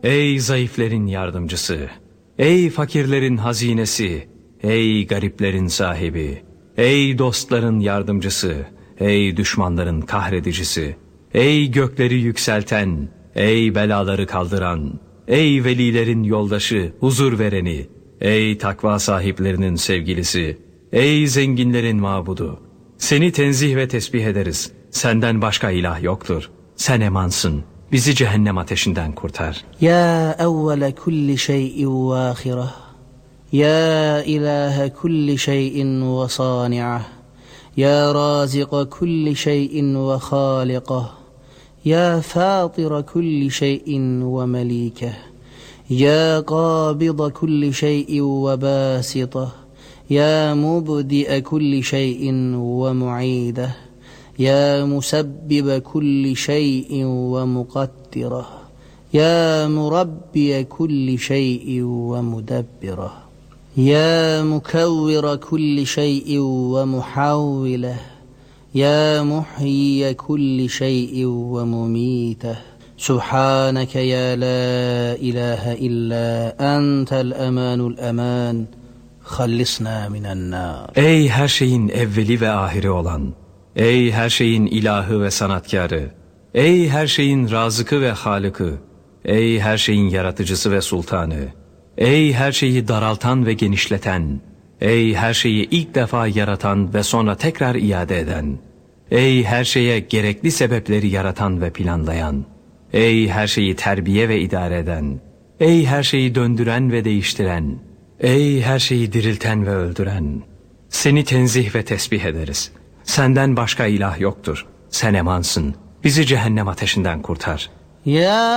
Ey zayıflerin yardımcısı, ey fakirlerin hazinesi, ey gariplerin sahibi, ey dostların yardımcısı, ey düşmanların kahredicisi, ey gökleri yükselten, ey belaları kaldıran, ey velilerin yoldaşı, huzur vereni, ey takva sahiplerinin sevgilisi, ey zenginlerin mabudu. Seni tenzih ve tesbih ederiz. Senden başka ilah yoktur. Sen emansın. Bizi cehennem ateşinden kurtar. Ya evvele kulli şeyin ve ahireh. Ya ilahe kulli şeyin ve sani'ah. Ya razika kulli şeyin ve halikah. Ya fatira kulli şeyin ve melikeh. Ya qabida kulli şeyin ve basitah. Ya mubdi'e kulli şeyin ve mu'ideh. Ya musebbibe kulli şeyin ve mukaddireh. Ya murabbiye kulli şeyin ve mudebbireh. Ya mukevvire kulli şeyin ve muhavvileh. Ya muhyiye kulli şeyin ve mumiteh. Subhaneke ya la ilahe illa entel emanul eman. Hallisna minen nar. Ey her şeyin evveli ve ahiri olan, ey her şeyin ilahı ve sanatkarı, ey her şeyin razıkı ve halıkı, ey her şeyin yaratıcısı ve sultanı, ey her şeyi daraltan ve genişleten, ey her şeyi ilk defa yaratan ve sonra tekrar iade eden, ey her şeye gerekli sebepleri yaratan ve planlayan, ey her şeyi terbiye ve idare eden, ey her şeyi döndüren ve değiştiren, ey her şeyi dirilten ve öldüren, seni tenzih ve tesbih ederiz. Senden başka ilah yoktur. Sen emansın. Bizi cehennem ateşinden kurtar. Ya